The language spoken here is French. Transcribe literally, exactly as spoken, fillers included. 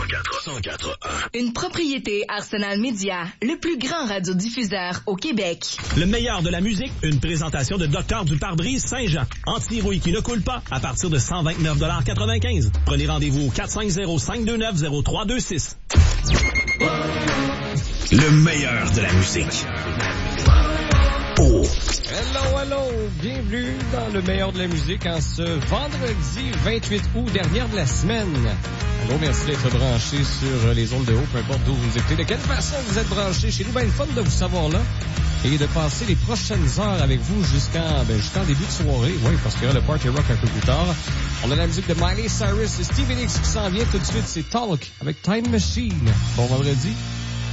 cent quatre un. Une propriété Arsenal Media, le plus grand radiodiffuseur au Québec. Le meilleur de la musique, une présentation de Docteur du pare-brise Saint-Jean. Anti-rouille qui ne coule pas à partir de cent vingt-neuf quatre-vingt-quinze. Prenez rendez-vous au quatre cinq zéro, cinq deux neuf, zéro trois deux six. Le meilleur de la musique. Oh. Hello, hello! Bienvenue dans le meilleur de la musique en ce vendredi vingt-huit août, dernière de la semaine. Allô, merci d'être branché sur les ondes de haut, peu importe d'où vous nous écoutez. De quelle façon vous êtes branchés chez nous? Ben, le fun de vous savoir là et de passer les prochaines heures avec vous jusqu'en, ben, jusqu'en début de soirée. Oui, parce qu'il y aura le Party Rock un peu plus tard. On a la musique de Miley Cyrus et Stevie Nicks qui s'en vient tout de suite. C'est Talk avec Time Machine. Bon vendredi.